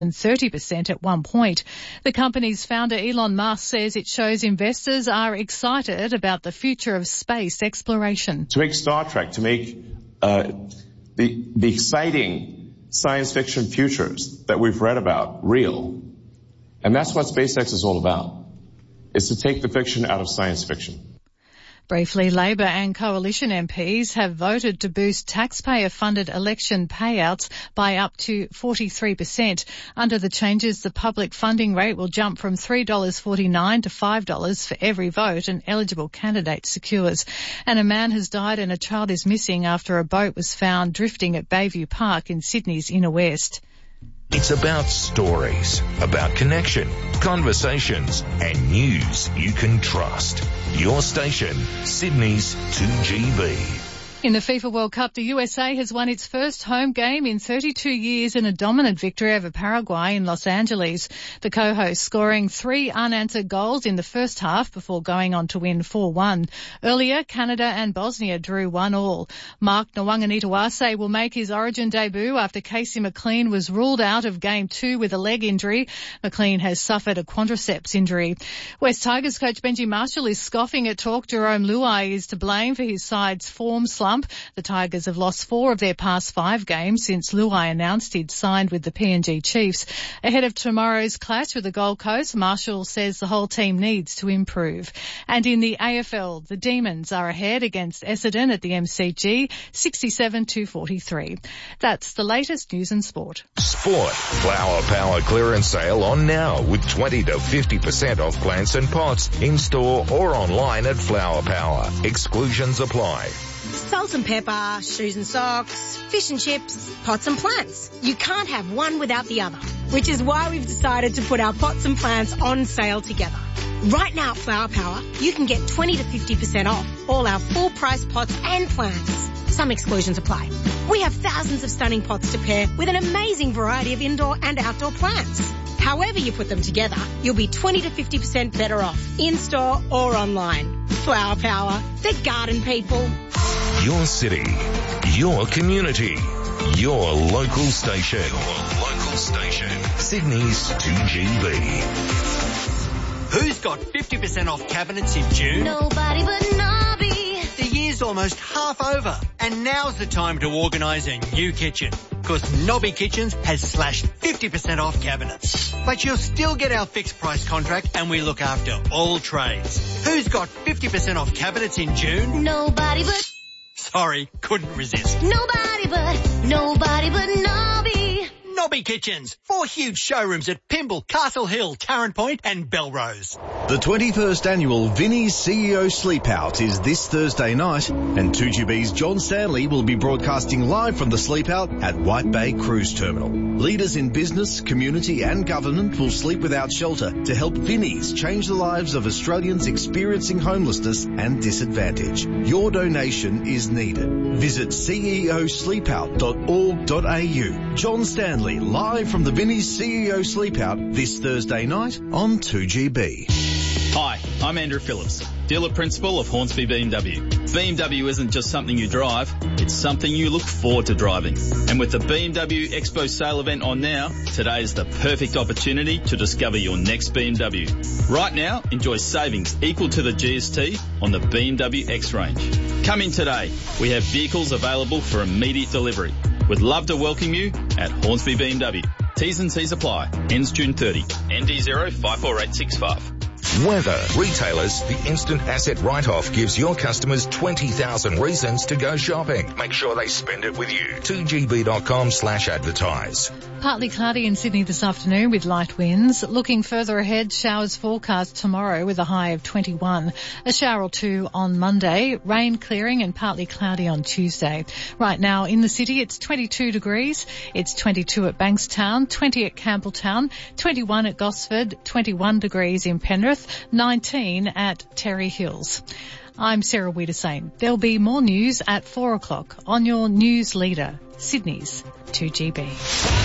and 30% at one point. The company's founder Elon Musk says it shows investors are excited about the future of space exploration. To make Star Trek, to make the exciting science fiction futures that we've read about real. And that's what SpaceX is all about, is to take the fiction out of science fiction. Briefly, Labor and Coalition MPs have voted to boost taxpayer-funded election payouts by up to 43%. Under the changes, the public funding rate will jump from $3.49 to $5 for every vote an eligible candidate secures. And a man has died and a child is missing after a boat was found drifting at Bayview Park in Sydney's inner west. It's about stories, about connection, conversations, and news you can trust. Your station, Sydney's 2GB. In the FIFA World Cup, the USA has won its first home game in 32 years in a dominant victory over Paraguay in Los Angeles. The co-hosts scoring 3 unanswered goals in the first half before going on to win 4-1. Earlier, Canada and Bosnia drew 1-1. Mark Nwanganitawase will make his Origin debut after Casey McLean was ruled out of Game 2 with a leg injury. McLean has suffered a quadriceps injury. West Tigers coach Benji Marshall is scoffing at talk Jerome Luai is to blame for his side's form slump. The Tigers have lost 4 of their past 5 games since Luai announced he'd signed with the PNG Chiefs. Ahead of tomorrow's clash with the Gold Coast, Marshall says the whole team needs to improve. And in the AFL, the Demons are ahead against Essendon at the MCG, 67-43. That's the latest news and sport. Sport. Flower Power clearance sale on now with 20 to 50% off plants and pots in store or online at Flower Power. Exclusions apply. Salt and pepper, shoes and socks, fish and chips, pots and plants. You can't have one without the other, which is why we've decided to put our pots and plants on sale together. Right now at Flower Power, you can get 20 to 50% off all our full price pots and plants. Some exclusions apply. We have thousands of stunning pots to pair with an amazing variety of indoor and outdoor plants. However you put them together, you'll be 20 to 50% better off, in-store or online. Flower Power, the garden people. Your city, your community, your local station. Your local station. Sydney's 2GB. Who's got 50% off cabinets in June? Nobody but Nobby. The year's almost half over, and now's the time to organise a new kitchen. Because Nobby Kitchens has slashed 50% off cabinets. But you'll still get our fixed price contract and we look after all trades. Who's got 50% off cabinets in June? Nobody but... Sorry, couldn't resist. Nobody but Nobby. Nobby Kitchens. 4 huge showrooms at Pymble, Castle Hill, Tarrant Point and Belrose. The 21st annual Vinnie's CEO Sleep Out is this Thursday night, and 2GB's John Stanley will be broadcasting live from the Sleep Out at White Bay Cruise Terminal. Leaders in business, community and government will sleep without shelter to help Vinnie's change the lives of Australians experiencing homelessness and disadvantage. Your donation is needed. Visit ceosleepout.org.au. John Stanley live from the Vinnie's CEO Sleep Out this Thursday night on 2GB. Hi, I'm Andrew Phillips, dealer principal of Hornsby BMW. BMW isn't just something you drive, it's something you look forward to driving. And with the BMW Expo sale event on now, today is the perfect opportunity to discover your next BMW. Right now, enjoy savings equal to the GST on the BMW X range. Come in today. We have vehicles available for immediate delivery. We'd love to welcome you at Hornsby BMW. T's and C's apply. Ends June 30. ND 054865. Weather. Retailers, the instant asset write-off gives your customers 20,000 reasons to go shopping. Make sure they spend it with you. 2gb.com/advertise. Partly cloudy in Sydney this afternoon with light winds. Looking further ahead, showers forecast tomorrow with a high of 21. A shower or 2 on Monday. Rain clearing and partly cloudy on Tuesday. Right now in the city, it's 22 degrees. It's 22 at Bankstown, 20 at Campbelltown, 21 at Gosford, 21 degrees in Penrith, 19 at Terry Hills. I'm Sarah Wiedersame. There'll be more news at 4 o'clock on your news leader, Sydney's 2GB.